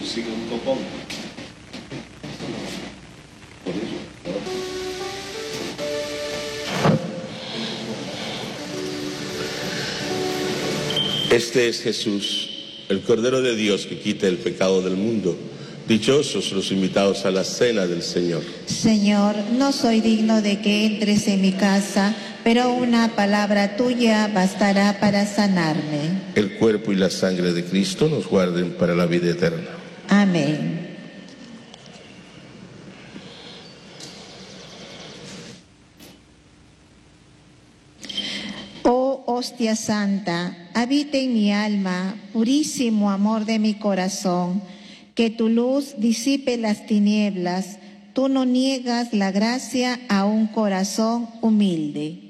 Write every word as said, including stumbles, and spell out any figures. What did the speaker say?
sigan topando. Por eso, ¿no? Este es Jesús, el Cordero de Dios que quita el pecado del mundo. Dichosos los invitados a la cena del Señor. Señor, no soy digno de que entres en mi casa, pero una palabra tuya bastará para sanarme. El cuerpo y la sangre de Cristo nos guarden para la vida eterna. Amén. Oh hostia santa, habita en mi alma, purísimo amor de mi corazón. Que tu luz disipe las tinieblas, tú no niegas la gracia a un corazón humilde.